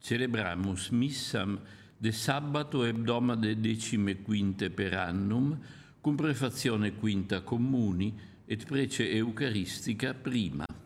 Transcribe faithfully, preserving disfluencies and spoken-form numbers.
celebramus missam de sabbato hebdoma de decime quinte per annum, cum prefazione quinta communi et prece eucaristica prima.